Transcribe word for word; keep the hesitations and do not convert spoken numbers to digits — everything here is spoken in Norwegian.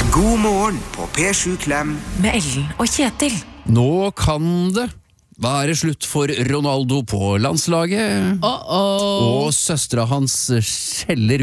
God morgen på P sju Klem med Ellen og Kjetil. Nå kan det være slutt for Ronaldo på landslaget. Uh-oh. Og søstera hans skjeller